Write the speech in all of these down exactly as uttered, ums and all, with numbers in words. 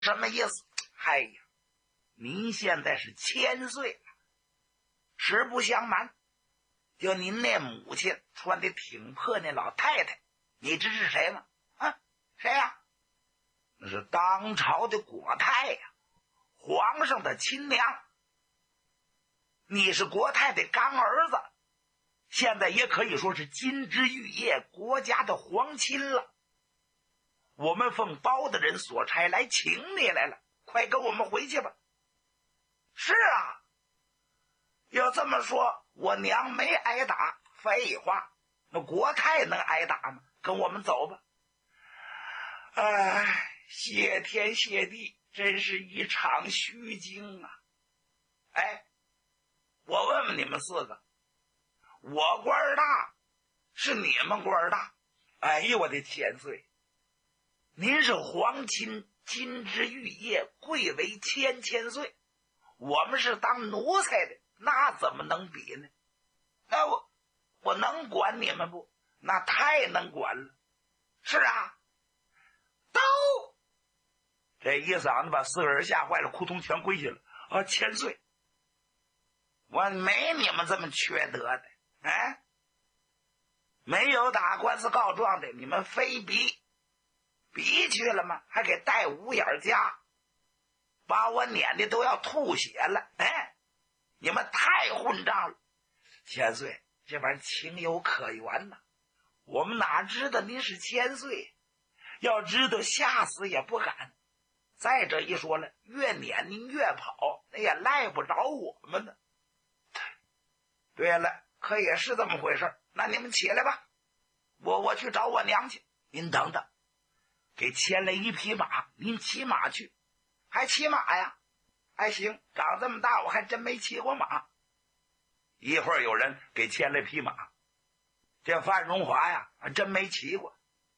什么意思？哎呀，您现在是千岁了。实不相瞒，就您那母亲穿的挺破那老太太，你知是谁吗？啊，谁呀、啊？那是当朝的国太呀、啊，皇上的亲娘。你是国太的干儿子，现在也可以说是金枝玉叶，国家的皇亲了。我们奉包大人所差来请你来了，快跟我们回去吧。是啊，要这么说，我娘没挨打，废话，那国太能挨打吗？跟我们走吧。哎，谢天谢地，真是一场虚惊啊！哎，我问问你们四个，我官大是你们官大？哎呦我的千岁，您是皇亲，金枝玉叶，贵为千千岁，我们是当奴才的，那怎么能比呢？那我我能管你们不？那太能管了。是啊，都这一嗓子把四个人吓坏了，扑通全跪下了。啊，千岁，我没你们这么缺德的，哎，没有打官司告状的，你们非逼逼去了吗？还给带五眼家，把我撵的都要吐血了。哎，你们太混账了！千岁，这玩意情有可原呐、啊，我们哪知道您是千岁，要知道吓死也不敢。再这一说了，越撵您越跑，那也赖不着我们呢。对了，可也是这么回事，那你们起来吧，我我去找我娘去。您等等，给牵来一匹马，您骑马去。还骑马呀？还行，长这么大我还真没骑过马。一会儿有人给牵来匹马，这范荣华呀还真没骑过。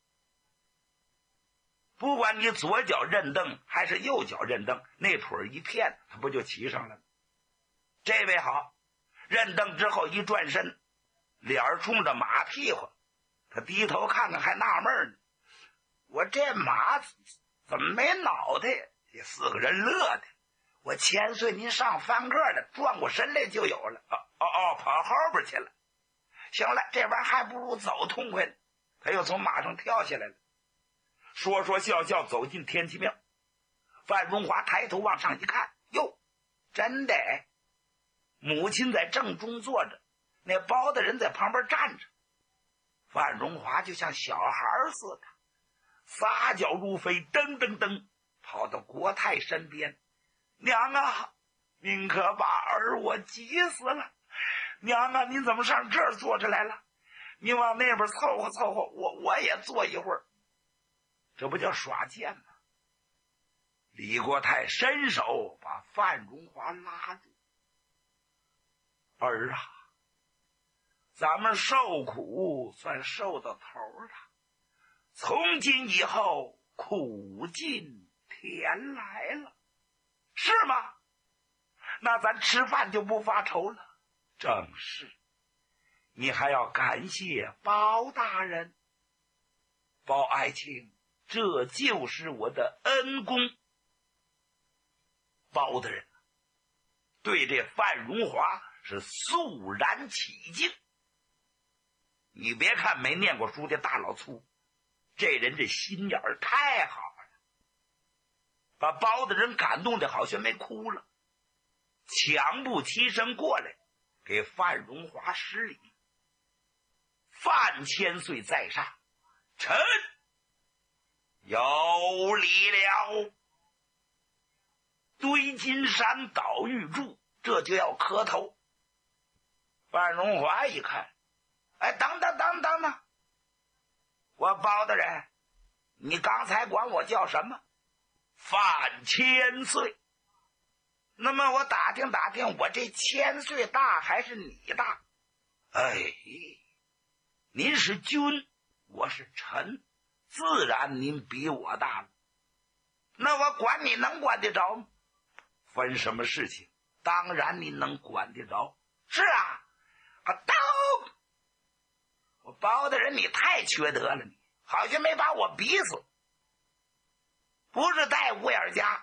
不管你左脚认蹬还是右脚认蹬，那腿一片他不就骑上了？这位好，认蹬之后一转身，脸冲着马屁股，他低头看看还纳闷呢，我这马怎么没脑袋呀？这四个人乐的，我千岁您上翻个的，转过身来就有了。哦哦哦，跑后边去了。行了，这玩意儿还不如走痛快呢。他又从马上跳下来了，说说笑笑走进天齐庙。范荣华抬头往上一看，哟，真的，母亲在正中坐着，那包大人在旁边站着。范荣华就像小孩似的，撒脚如飞，噔噔噔跑到国太身边。娘啊，您可把儿我急死了！娘啊，您怎么上这儿坐着来了？您往那边凑合凑合，我我也坐一会儿。这不叫耍贱吗？李国泰伸手把范荣华拉住。儿啊，咱们受苦算受到头了，从今以后苦尽甜来了，是吗？那咱吃饭就不发愁了。正是，你还要感谢包大人。包爱卿，这就是我的恩公。包大人对这范荣华是肃然起敬。你别看没念过书的大老粗，这人这心眼儿太好了，把包大人感动的好像没哭了，抢步起身过来给范荣华施礼。范千岁在上，臣有礼了。堆金山倒玉柱，这就要磕头。范荣华一看，哎，等等等等等，我包大人，你刚才管我叫什么？范千岁。那么我打听打听，我这千岁大还是你大？哎，您是君，我是臣，自然您比我大了。那我管你能管得着吗？分什么事情，当然您能管得着。是啊，啊，刀！我包大人你太缺德了，你好像没把我逼死。 不是带乌眼家，